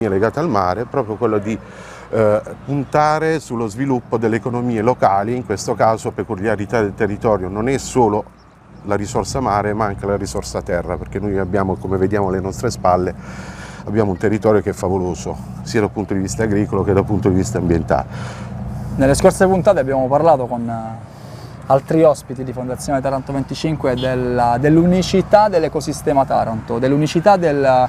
legate al mare, è proprio quello di puntare sullo sviluppo delle economie locali, in questo caso peculiarità del territorio non è solo la risorsa mare ma anche la risorsa terra, perché noi abbiamo, come vediamo alle nostre spalle, abbiamo un territorio che è favoloso sia dal punto di vista agricolo che dal punto di vista ambientale. Nelle scorse puntate abbiamo parlato con altri ospiti di Fondazione Taranto 25 dell'unicità dell'ecosistema Taranto, dell'unicità della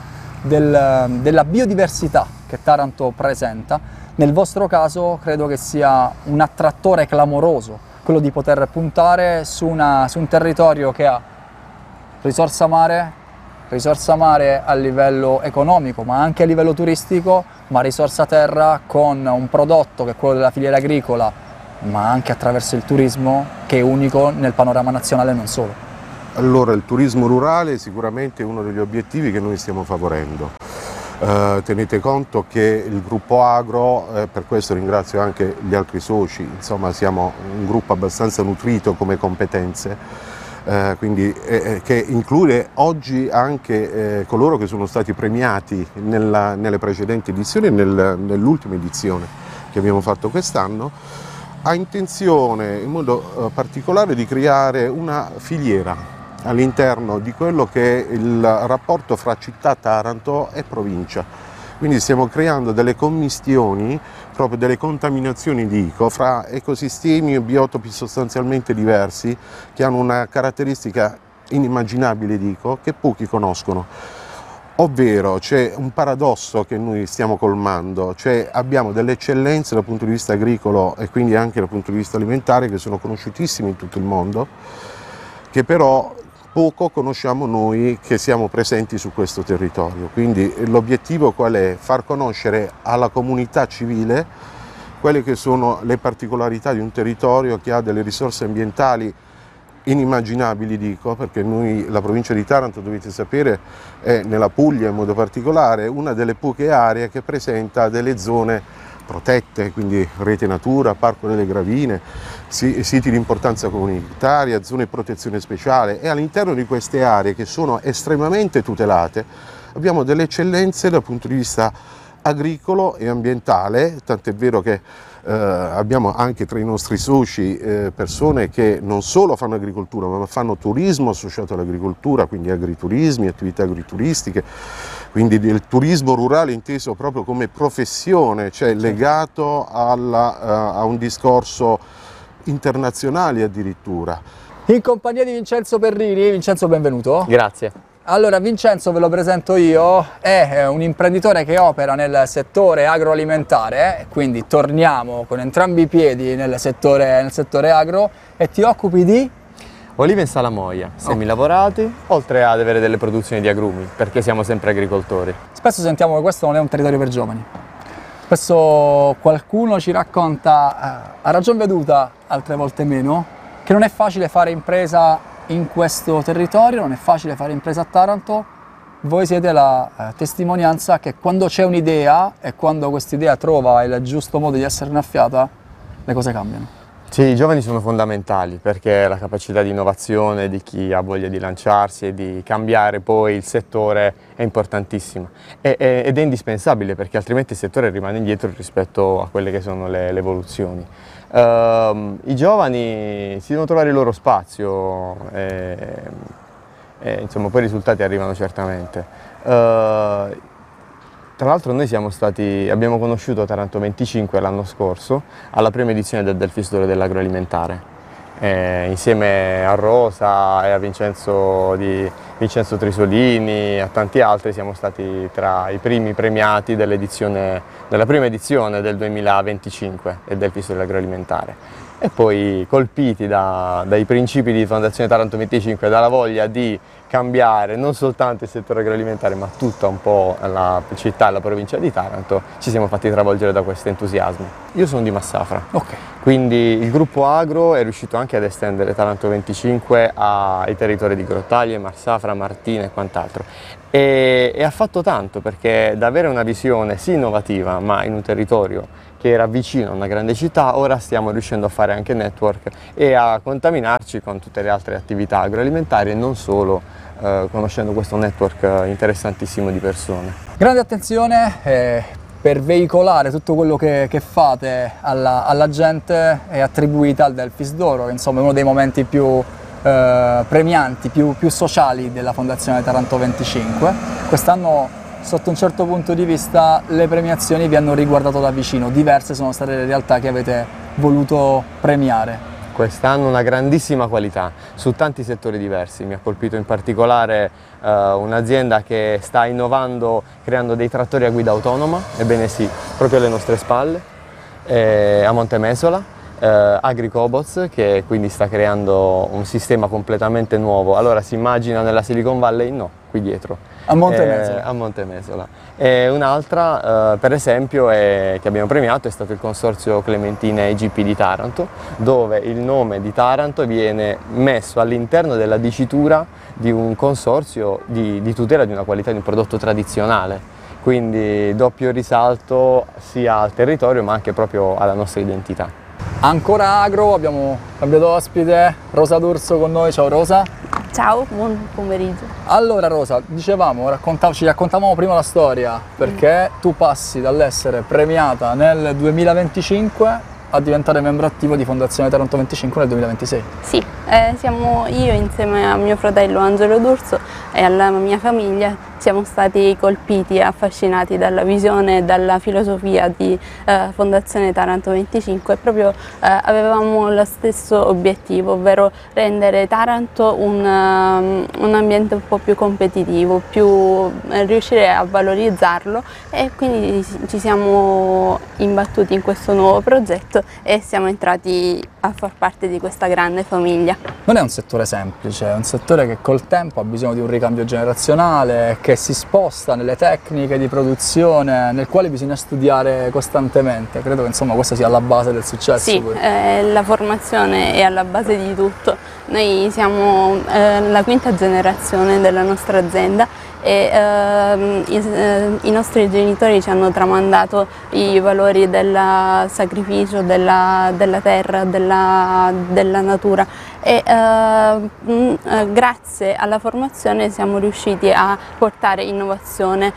biodiversità che Taranto presenta. Nel vostro caso credo che sia un attrattore clamoroso quello di poter puntare su un territorio che ha risorsa mare a livello economico ma anche a livello turistico, ma risorsa terra con un prodotto che è quello della filiera agricola, ma anche attraverso il turismo che è unico nel panorama nazionale e non solo. Allora, il turismo rurale è sicuramente uno degli obiettivi che noi stiamo favorendo. Tenete conto che il gruppo agro, per questo ringrazio anche gli altri soci, insomma siamo un gruppo abbastanza nutrito come competenze, quindi che include oggi anche coloro che sono stati premiati nelle precedenti edizioni e nell'ultima edizione che abbiamo fatto quest'anno, ha intenzione in modo particolare di creare una filiera all'interno di quello che è il rapporto fra città Taranto e provincia. Quindi stiamo creando delle commistioni, proprio delle contaminazioni dico, fra ecosistemi e biotopi sostanzialmente diversi che hanno una caratteristica inimmaginabile dico, che pochi conoscono. Ovvero c'è un paradosso che noi stiamo colmando, cioè abbiamo delle eccellenze dal punto di vista agricolo e quindi anche dal punto di vista alimentare che sono conosciutissime in tutto il mondo, che però poco conosciamo noi che siamo presenti su questo territorio. Quindi l'obiettivo qual è? Far conoscere alla comunità civile quelle che sono le particolarità di un territorio che ha delle risorse ambientali inimmaginabili dico, perché noi, la provincia di Taranto dovete sapere è nella Puglia in modo particolare una delle poche aree che presenta delle zone protette, quindi rete natura, parco delle gravine, siti di importanza comunitaria, zone di protezione speciale, e all'interno di queste aree che sono estremamente tutelate abbiamo delle eccellenze dal punto di vista agricolo e ambientale, tant'è vero che abbiamo anche tra i nostri soci persone che non solo fanno agricoltura ma fanno turismo associato all'agricoltura, quindi agriturismi, attività agrituristiche, quindi del turismo rurale inteso proprio come professione, cioè legato a un discorso internazionale addirittura. In compagnia di Vincenzo Perrini. Vincenzo, benvenuto. Grazie. Allora, Vincenzo ve lo presento io, è un imprenditore che opera nel settore agroalimentare, quindi torniamo con entrambi i piedi nel settore agro, e ti occupi di? Olive in salamoia, semilavorati, oltre ad avere delle produzioni di agrumi, perché siamo sempre agricoltori. Spesso sentiamo che questo non è un territorio per giovani. Spesso qualcuno ci racconta, a ragion veduta, altre volte meno, che non è facile fare impresa in questo territorio, non è facile fare impresa a Taranto. Voi siete la testimonianza che quando c'è un'idea e quando quest'idea trova il giusto modo di essere innaffiata, le cose cambiano. Sì, i giovani sono fondamentali perché la capacità di innovazione di chi ha voglia di lanciarsi e di cambiare poi il settore è importantissima ed è indispensabile, perché altrimenti il settore rimane indietro rispetto a quelle che sono le evoluzioni. I giovani si devono trovare il loro spazio e insomma poi i risultati arrivano certamente. Tra l'altro noi abbiamo conosciuto Taranto 25 l'anno scorso alla prima edizione del Festival dell'agroalimentare. Insieme a Rosa e a Vincenzo Trisolini e a tanti altri siamo stati tra i primi premiati della prima edizione del 2025 del Festival dell'agroalimentare. E poi colpiti dai principi di Fondazione Taranto 25 e dalla voglia di cambiare non soltanto il settore agroalimentare ma tutta un po' la città e la provincia di Taranto, ci siamo fatti travolgere da questo entusiasmo. Io sono di Massafra, quindi il gruppo agro è riuscito anche ad estendere Taranto 25 ai territori di Grottaglie, Massafra, Martina e quant'altro. E ha fatto tanto, perché da avere una visione sì innovativa ma in un territorio che era vicino a una grande città, ora stiamo riuscendo a fare anche network e a contaminarci con tutte le altre attività agroalimentari e non solo conoscendo questo network interessantissimo di persone. Grande attenzione per veicolare tutto quello che fate alla gente è attribuita al Delphis d'Oro, che insomma è uno dei momenti più premianti, più sociali della Fondazione Taranto 25. Quest'anno, sotto un certo punto di vista, le premiazioni vi hanno riguardato da vicino, diverse sono state le realtà che avete voluto premiare. Quest'anno una grandissima qualità su tanti settori diversi. Mi ha colpito in particolare un'azienda che sta innovando creando dei trattori a guida autonoma, ebbene sì, proprio alle nostre spalle, a Montemesola. AgriCobots, che quindi sta creando un sistema completamente nuovo. Allora si immagina nella Silicon Valley? No, qui dietro. A Montemesola. A Montemesola. E un'altra, per esempio, che abbiamo premiato è stato il consorzio Clementina IGP di Taranto, dove il nome di Taranto viene messo all'interno della dicitura di un consorzio di tutela di una qualità di un prodotto tradizionale. Quindi doppio risalto sia al territorio ma anche proprio alla nostra identità. Ancora agro, abbiamo cambiato ospite, Rosa D'Urso con noi. Ciao Rosa. Ciao, buon pomeriggio. Allora Rosa, dicevamo, ci raccontavamo prima la storia, perché tu passi dall'essere premiata nel 2025 a diventare membro attivo di Fondazione Taranto 25 nel 2026. Sì, siamo io insieme a mio fratello Angelo D'Urso e alla mia famiglia siamo stati colpiti e affascinati dalla visione e dalla filosofia di Fondazione Taranto 25 e proprio avevamo lo stesso obiettivo, ovvero rendere Taranto un ambiente un po' più competitivo, riuscire a valorizzarlo, e quindi ci siamo imbattuti in questo nuovo progetto e siamo entrati a far parte di questa grande famiglia. Non è un settore semplice, è un settore che col tempo ha bisogno di un ricambio generazionale, che si sposta nelle tecniche di produzione, nel quale bisogna studiare costantemente. Credo che insomma questa sia la base del successo. Sì, la formazione è alla base di tutto. Noi siamo la quinta generazione della nostra azienda e i nostri genitori ci hanno tramandato i valori del sacrificio, della terra, della natura, e grazie alla formazione siamo riusciti a portare innovazione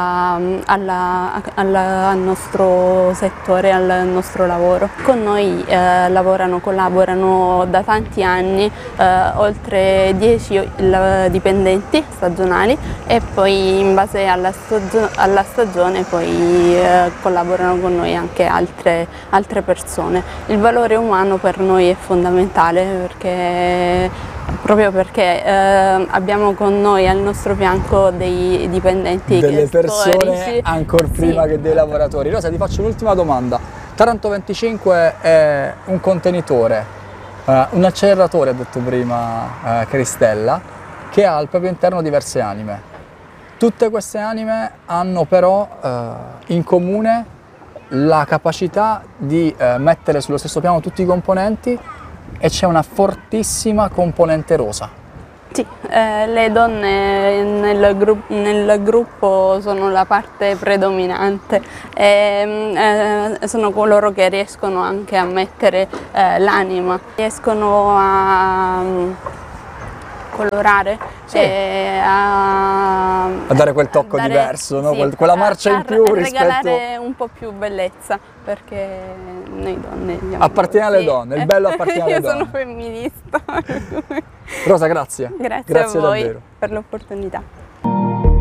al nostro settore, al nostro lavoro. Con noi collaborano da tanti anni oltre 10 dipendenti stagionali, e poi in base alla stagione poi collaborano con noi anche altre persone. Il valore umano per noi è fondamentale, proprio perché abbiamo con noi al nostro fianco dei dipendenti, delle persone storici, ancora prima che dei lavoratori. Rosa, ti faccio un'ultima domanda. Taranto 25 è un contenitore, un acceleratore, ha detto prima Cristella, che ha al proprio interno diverse anime. Tutte queste anime hanno però in comune la capacità di mettere sullo stesso piano tutti i componenti, e c'è una fortissima componente rosa. Sì, le donne nel gruppo sono la parte predominante, sono coloro che riescono anche a mettere l'anima, riescono a colorare, sì, a dare quel tocco diverso, no? Sì, quella marcia in più rispetto... regalare un po' più bellezza, perché noi donne appartiene alle donne, il bello appartiene alle donne. Io sono femminista. Rosa, grazie. Grazie a voi davvero per l'opportunità.